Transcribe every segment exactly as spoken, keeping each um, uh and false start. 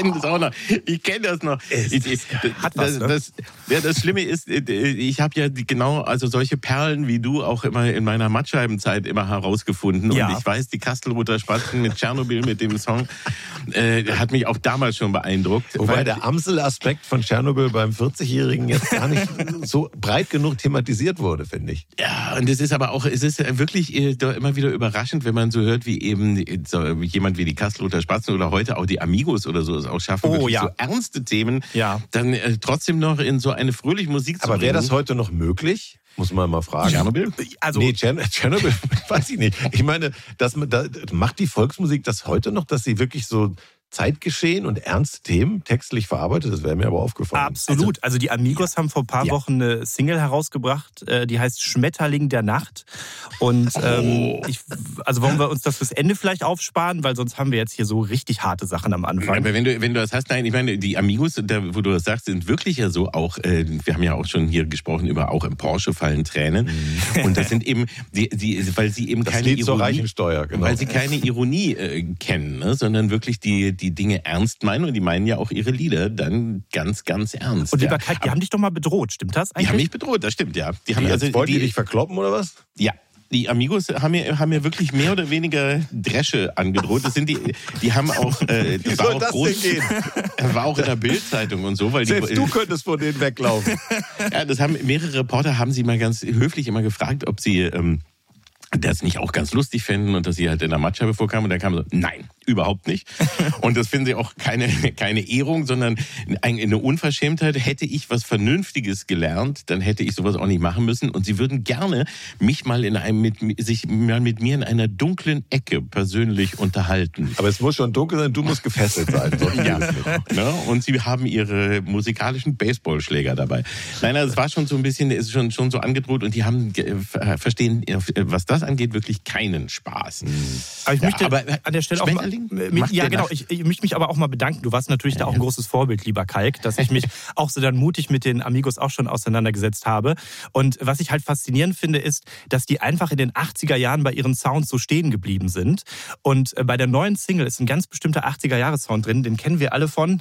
kenne das auch noch. Ich kenne das noch. Es, ich, ich, hat was, das, ne? das, ja, das Schlimme ist, ich habe ja die, genau also solche Perlen wie du auch immer in meiner Mattscheibenzeit immer herausgefunden. Ja. Und ich weiß, die Kastelruther Spatzen mit Tschernobyl, mit dem Song, äh, hat mich auch damals schon beeindruckt. Wobei weil, der Amsel-Aspekt von Tschernobyl beim vierzigjährigen jetzt gar nicht so breit genug thematisiert wurde, finde ich. Ja, und es ist aber auch, es ist wirklich immer wieder überraschend, wenn man so hört, wie eben so jemand wie die Kastelruther Spatzen oder heute auch die Amigos oder so es auch schaffen, Oh, wirklich ja. so ernste Themen Ja. dann äh, trotzdem noch in so eine fröhliche Musik zu Aber wäre das bringen. heute noch möglich? Muss man mal fragen. Tschernobyl? Also, Nee, Tschern- Tschernobyl, weiß ich nicht. Ich meine, das, da, macht die Volksmusik das heute noch, dass sie wirklich so Zeitgeschehen und ernste Themen textlich verarbeitet? Das wäre mir aber aufgefallen. absolut. Also die Amigos haben vor ein paar Ja. Wochen eine Single herausgebracht, äh, die heißt Schmetterling der Nacht. Und ähm, ich, also wollen wir uns das fürs Ende vielleicht aufsparen, weil sonst haben wir jetzt hier so richtig harte Sachen am Anfang. Aber wenn du, wenn du das hast, nein, ich meine, die Amigos, da, wo du das sagst, sind wirklich ja so auch, äh, wir haben ja auch schon hier gesprochen über auch im Porsche fallen Tränen. Und das sind eben, die, die, weil sie eben Das keine Lied zur Ironie, Reichensteuer, genau. weil sie keine Ironie äh, kennen, ne, sondern wirklich die, die Dinge ernst meinen und die meinen ja auch ihre Lieder dann ganz, ganz ernst. Und lieber ja. Kalk, die haben dich doch mal bedroht, stimmt das eigentlich? Die haben mich bedroht, das stimmt, ja. Die haben Die, also wollten die die, dich verkloppen oder was? ja. Die Amigos haben mir, haben mir wirklich mehr oder weniger Dresche angedroht. Das sind die, die haben auch, äh, Wie war soll auch das groß, denn gehen? war auch in der Bildzeitung und so, weil Selbst die, du könntest vor denen weglaufen. ja, das haben mehrere Reporter haben sie mal ganz höflich immer gefragt, ob sie ähm, das nicht auch ganz lustig fänden und dass sie halt in der Matscheibe vorkamen. Und dann kam so, nein, überhaupt nicht. Und das finden sie auch keine, keine Ehrung, sondern eine Unverschämtheit. Hätte ich was Vernünftiges gelernt, dann hätte ich sowas auch nicht machen müssen. Und sie würden gerne mich mal in einem, mit, sich mal mit mir in einer dunklen Ecke persönlich unterhalten. Aber es muss schon dunkel sein, du musst gefesselt sein. Sonst Ja, geht es nicht. ne? Und sie haben ihre musikalischen Baseballschläger dabei. Nein, also es war schon so ein bisschen, es ist schon, schon so angedroht und die haben, äh, verstehen, was das angeht, wirklich keinen Spaß. Aber ich Ja, möchte aber an der Stelle auch mal, Schmetterling? mich, Macht ja der genau, Nacht? ich, ich möchte mich aber auch mal bedanken. Du warst natürlich da auch ein großes Vorbild, lieber Kalk, dass ich mich auch so dann mutig mit den Amigos auch schon auseinandergesetzt habe. Und was ich halt faszinierend finde, ist, dass die einfach in den achtziger Jahren bei ihren Sounds so stehen geblieben sind. Und bei der neuen Single ist ein ganz bestimmter achtziger-Jahres-Sound drin, den kennen wir alle von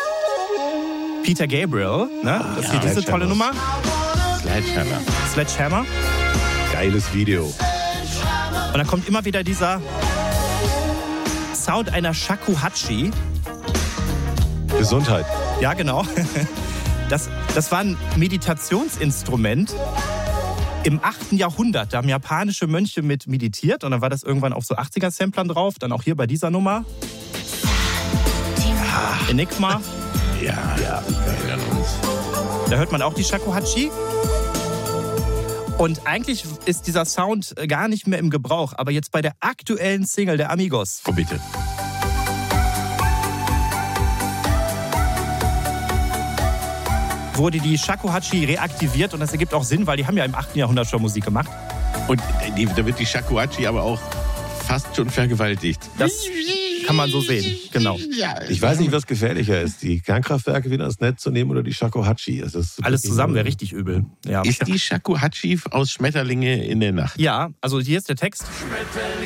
Peter Gabriel. Ne? Das ist hier diese tolle Nummer. Sledgehammer. Sledgehammer. Geiles Video. Und dann kommt immer wieder dieser Sound einer Shakuhachi. Gesundheit. Ja, genau. Das, das war ein Meditationsinstrument im achten Jahrhundert. Da haben japanische Mönche mit meditiert und dann war das irgendwann auf so achtziger-Samplern drauf. Dann auch hier bei dieser Nummer. Enigma. Ja, ja, wir erinnern uns. Da hört man auch die Shakuhachi. Und eigentlich ist dieser Sound gar nicht mehr im Gebrauch. Aber jetzt bei der aktuellen Single der Amigos. Oh, bitte. Wurde die Shakuhachi reaktiviert und das ergibt auch Sinn, weil die haben ja im achten Jahrhundert schon Musik gemacht. Und die, da wird die Shakuhachi aber auch fast schon vergewaltigt. Das kann man so sehen, genau. Ich weiß nicht, was gefährlicher ist, die Kernkraftwerke wieder ins Netz zu nehmen oder die Shakuhachi. Das ist Alles zusammen wäre richtig übel. Ja. Ist die Shakuhachi aus Schmetterlinge in der Nacht? Ja, also hier ist der Text.